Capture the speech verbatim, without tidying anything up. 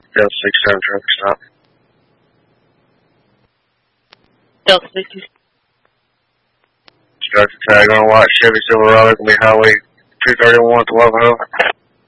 Delta sixty-seven traffic stop. Delta sixty. Structure tag on white Chevy Silverado, gonna be Highway two thirty-one to Lava Hill.